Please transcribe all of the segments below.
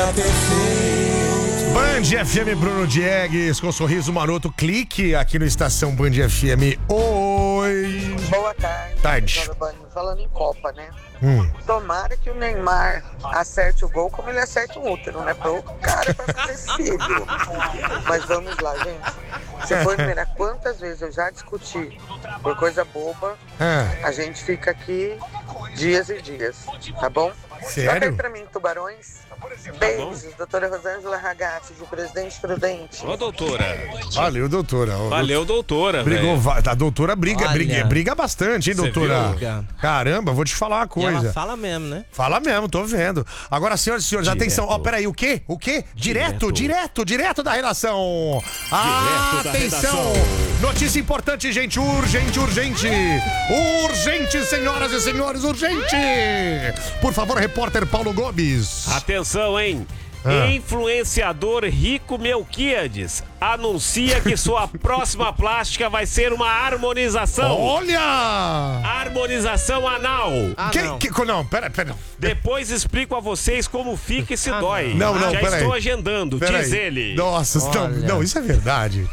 perfeito. Band FM, Bruno Diegues, com sorriso maroto, clique aqui no Estação Band FM. Oi. Boa tarde. Tarde. Falando em Copa, né? Tomara que o Neymar acerte o gol como ele acerta o útero, né? Pro cara pra fazer filho. Mas vamos lá, gente. Você for mirar quantas vezes eu já discuti por coisa boba, a gente fica aqui dias e dias, tá bom? Sério? Toca aí pra mim, tubarões. Beijos, doutora Rosângela Ragazzi, de Presidente Prudente. Ô, doutora. Valeu, doutora. Valeu, doutora. Brigou, velho. a doutora briga bastante, hein, Cê doutora? viu? Caramba, vou te falar uma E coisa. ela fala mesmo, né? Fala mesmo, tô vendo. Agora, senhoras e senhores, atenção. Ó, peraí, o quê? O quê? Direto da redação. Atenção. Notícia importante, gente. Urgente. Urgente, senhoras e senhores, urgente. Por favor, repórter Paulo Gomes. Atenção, hein? Influenciador Rico Melquiades anuncia que sua próxima plástica vai ser uma harmonização. Olha! Harmonização anal. Não, pera. Depois explico a vocês como fica e se dói. Não, já peraí. estou agendando, diz ele. Nossa, não, isso é verdade.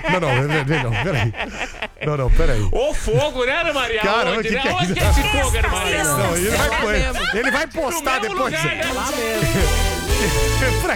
Não, peraí. O fogo, né, Ana Maria? Caramba, onde, que né? é Onde isso? que é esse fogo, Ana Maria? Não, ele vai postar No mesmo depois. lugar, né? Lá mesmo. Pra